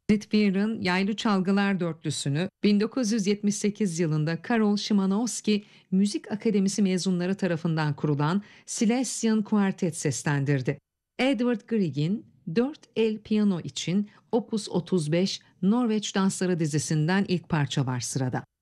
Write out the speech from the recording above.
Edith Piaf'ın Yaylı Çalgılar Dörtlüsü'nü 1978 yılında Karol Szymanowski Müzik Akademisi mezunları tarafından kurulan Silesian Quartet seslendirdi. Edward Grieg'in 4 el piyano için Opus 35 Norveç Dansları dizisinden ilk parça var sırada.